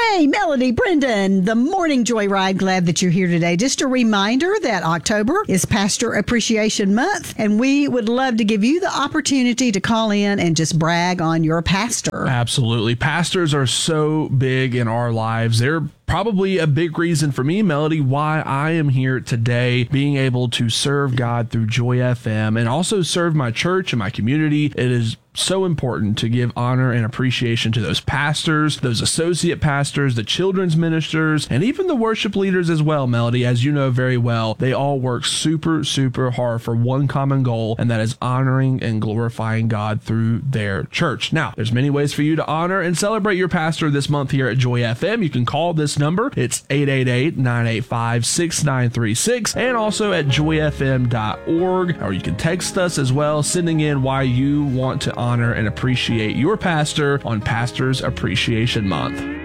Hey, Melody, Brendan, the Morning Joyride. Glad that you're here today. Just a reminder that October is Pastor Appreciation Month, and we would love to give you the opportunity to call in and just brag on your pastor. Absolutely. Pastors are so big in our lives. They're probably a big reason for me, Melody, why I am here today, being able to serve God through Joy FM and also serve my church and my community. It is so important to give honor and appreciation to those pastors, those associate pastors, the children's ministers, and even the worship leaders as well, Melody. As you know very well, they all work super, super hard for one common goal, and that is honoring and glorifying God through their church. Now, there's many ways for you to honor and celebrate your pastor this month here at Joy FM. You can call this number. It's 888-985-6936, and also at joyfm.org, or you can text us as well, sending in why you want to honor and appreciate your pastor on Pastors Appreciation Month.